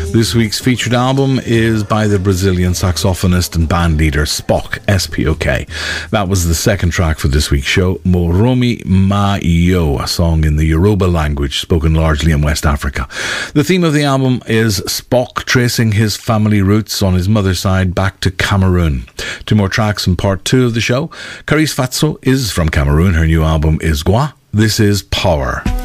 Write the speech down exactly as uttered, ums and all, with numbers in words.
This week's featured album is by the Brazilian saxophonist and band leader Spock, S P O K. That was the second track for this week's show, Moromi Maio, a song in the Yoruba language spoken largely in West Africa. The theme of the album is Spock tracing his family roots on his mother's side back to Cameroon. Two more tracks in part two of the show. Caris Fatso is from Cameroon. Her new album is Gwa. This is Power.